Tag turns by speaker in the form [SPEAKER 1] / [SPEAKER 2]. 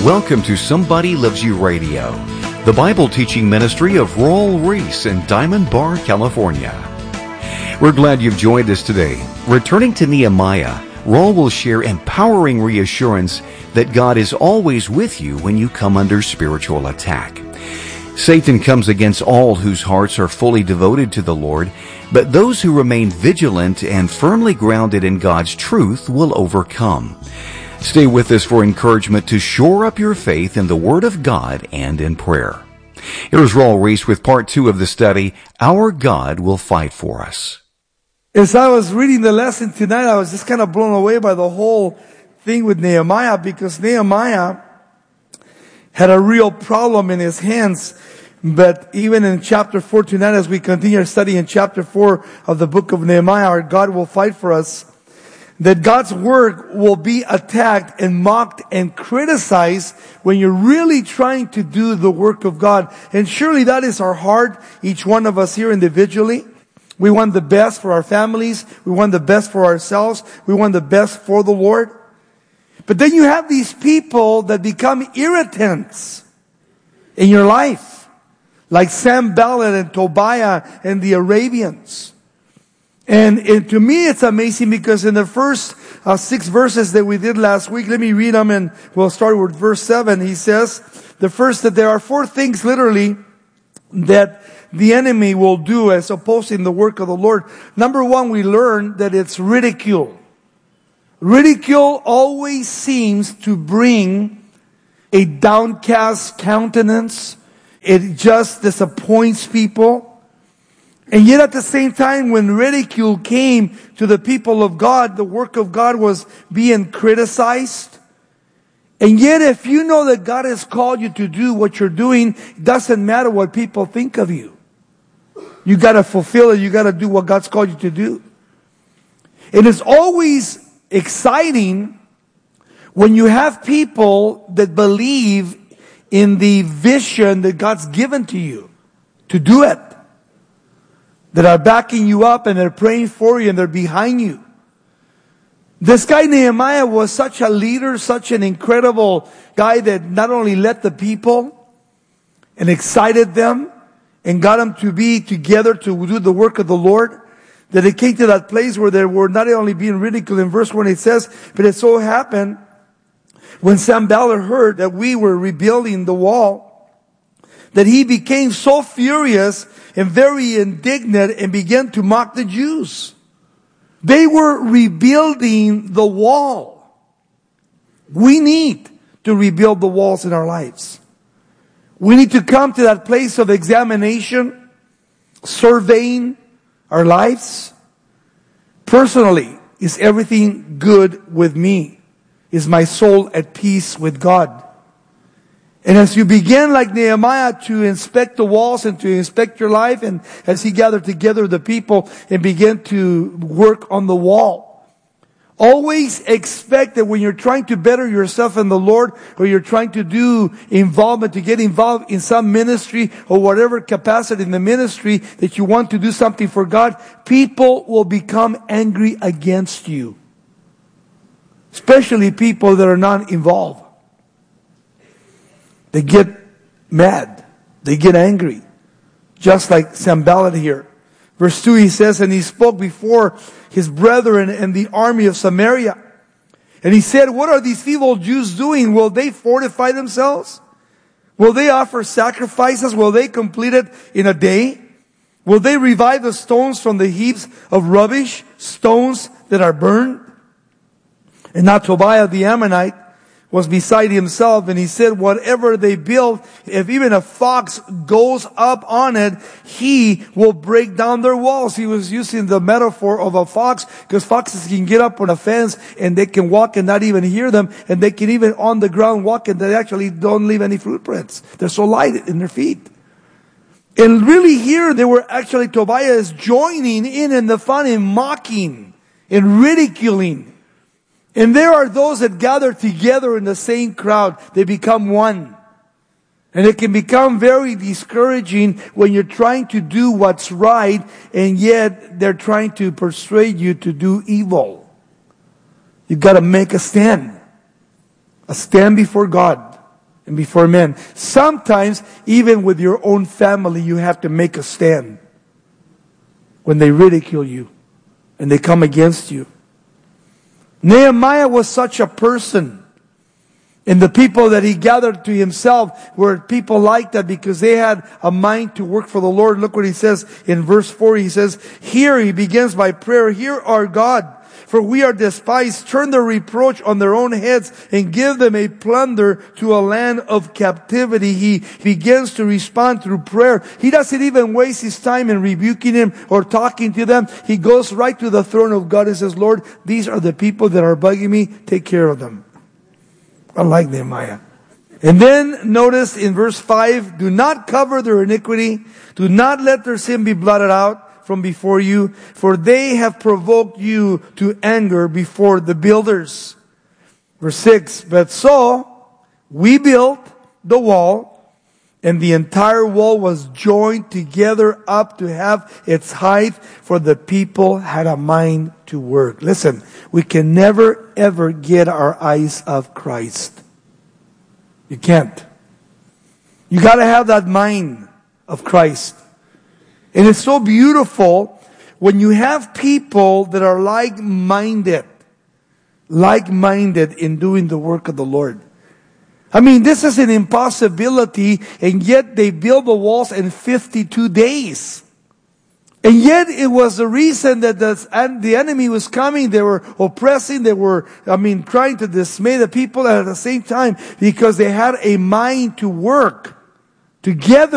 [SPEAKER 1] Welcome to Somebody Loves You Radio, the Bible teaching ministry of Raul Ries in Diamond Bar, California. We're glad you've joined us today. Returning to Nehemiah, Raul will share empowering reassurance that God is always with you when you come under spiritual attack. Satan comes against all whose hearts are fully devoted to the Lord, but those who remain vigilant and firmly grounded in God's truth will overcome. Stay with us for encouragement to shore up your faith in the Word of God and in prayer. Here's Raul Ries with part 2 of the study, Our God Will Fight For Us.
[SPEAKER 2] As I was reading the lesson tonight, I was just kind of blown away by the whole thing with Nehemiah, because Nehemiah had a real problem in his hands. But even in chapter 4 tonight, as we continue our study in chapter 4 of the book of Nehemiah, our God will fight for us, that God's work will be attacked and mocked and criticized when you're really trying to do the work of God. And surely that is our heart, each one of us here individually. We want the best for our families. We want the best for ourselves. We want the best for the Lord. But then you have these people that become irritants in your life, like Sanballat and Tobiah and the Arabians. And to me, it's amazing because in the first 6 verses that we did last week, let me read them, and we'll start with verse 7. He says, the first, that there are 4 things literally that the enemy will do as opposing the work of the Lord. Number 1, we learn that it's ridicule. Ridicule always seems to bring a downcast countenance. It just disappoints people. And yet at the same time, when ridicule came to the people of God, the work of God was being criticized. And yet if you know that God has called you to do what you're doing, it doesn't matter what people think of you. You gotta fulfill it. You gotta do what God's called you to do. It is always exciting when you have people that believe in the vision that God's given to you to do it, that are backing you up and they're praying for you and they're behind you. This guy Nehemiah was such a leader, such an incredible guy that not only led the people and excited them and got them to be together to do the work of the Lord, that it came to that place where they were not only being ridiculed. In verse 1 it says, but it so happened when Sanballat heard that we were rebuilding the wall, that he became so furious and very indignant and began to mock the Jews. They were rebuilding the wall. We need to rebuild the walls in our lives. We need to come to that place of examination, surveying our lives. Personally, is everything good with me? Is my soul at peace with God? And as you begin like Nehemiah to inspect the walls and to inspect your life, and as he gathered together the people and began to work on the wall, always expect that when you're trying to better yourself in the Lord, or you're trying to do involvement, to get involved in some ministry or whatever capacity in the ministry that you want to do something for God, people will become angry against you. Especially people that are not involved. They get mad. They get angry. Just like Sanballat here. Verse 2 he says, and he spoke before his brethren and the army of Samaria. And he said, what are these evil Jews doing? Will they fortify themselves? Will they offer sacrifices? Will they complete it in a day? Will they revive the stones from the heaps of rubbish? Stones that are burned? And now Tobiah the Ammonite was beside himself, and he said, whatever they build, if even a fox goes up on it, he will break down their walls. He was using the metaphor of a fox, because foxes can get up on a fence and they can walk and not even hear them, and they can even on the ground walk and they actually don't leave any footprints. They're so light in their feet. And really here they were actually, Tobiah is joining in the fun, in mocking, in ridiculing. And there are those that gather together in the same crowd. They become one. And it can become very discouraging when you're trying to do what's right, and yet they're trying to persuade you to do evil. You've got to make a stand. A stand before God. and before men. Sometimes, even with your own family, you have to make a stand when they ridicule you and they come against you. Nehemiah was such a person. And the people that he gathered to himself were people like that because they had a mind to work for the Lord. Look what he says in verse 4. He says, here he begins by prayer. Hear our God, for we are despised. Turn the reproach on their own heads and give them a plunder to a land of captivity. He begins to respond through prayer. He doesn't even waste his time in rebuking him or talking to them. He goes right to the throne of God and says, Lord, these are the people that are bugging me. Take care of them. I like Nehemiah. And then notice in verse 5, do not cover their iniquity. Do not let their sin be blotted out from before you, for they have provoked you to anger before the builders. Verse 6, but so we built the wall, and the entire wall was joined together up to have its height, for the people had a mind to work. Listen, we can never ever get our eyes off Christ. You can't. You got to have that mind of Christ. And it's so beautiful when you have people that are like-minded in doing the work of the Lord. I mean, this is an impossibility, and yet they built the walls in 52 days. And yet it was the reason that the enemy was coming. They were oppressing. They were, trying to dismay the people at the same time because they had a mind to work together.